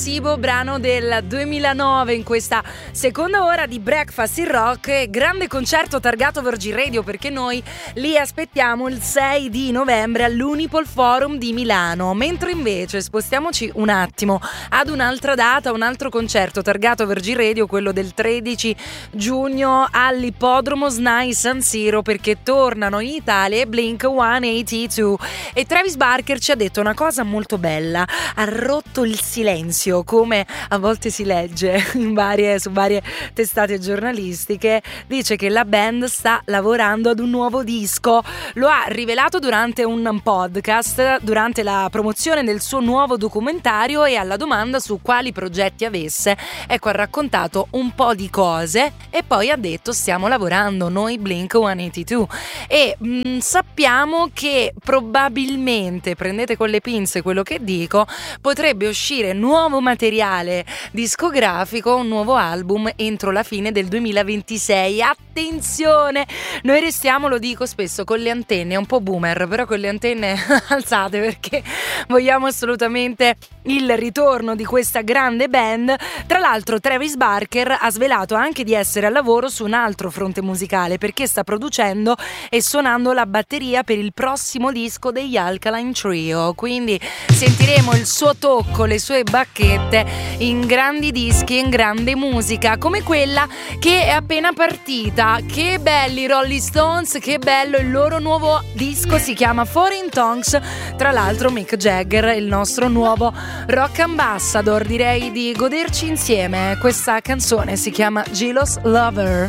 Brano del 2009 in questa seconda ora di Breakfast in Rock, grande concerto targato Virgin Radio, perché noi li aspettiamo il 6 di novembre all'Unipol Forum di Milano, mentre invece spostiamoci un attimo ad un'altra data, un altro concerto targato Virgin Radio, quello del 13 giugno all'Ippodromo SNAI San Siro, perché tornano in Italia Blink-182 e Travis Barker ci ha detto una cosa molto bella, ha rotto il silenzio, come a volte si legge su varie testate giornalistiche. Dice che la band sta lavorando ad un nuovo disco, lo ha rivelato durante un podcast, durante la promozione del suo nuovo documentario, e alla domanda su quali progetti avesse, ecco, ha raccontato un po' di cose e poi ha detto: stiamo lavorando noi Blink-182 e sappiamo che probabilmente, prendete con le pinze quello che dico, potrebbe uscire nuovo materiale discografico, un nuovo album entro la fine del 2026. Attenzione, noi restiamo, lo dico spesso, con le antenne, un po' boomer, però con le antenne alzate, perché vogliamo assolutamente il ritorno di questa grande band. Tra l'altro Travis Barker ha svelato anche di essere al lavoro su un altro fronte musicale, perché sta producendo e suonando la batteria per il prossimo disco degli Alkaline Trio, quindi sentiremo il suo tocco, le sue bacchette in grandi dischi, in grande musica come quella che è appena partita. Che belli Rolling Stones, che bello il loro nuovo disco, si chiama Foreign Tongues. Tra l'altro Mick Jagger, il nostro nuovo rock ambassador, direi di goderci insieme. Questa canzone si chiama Jealous Lover.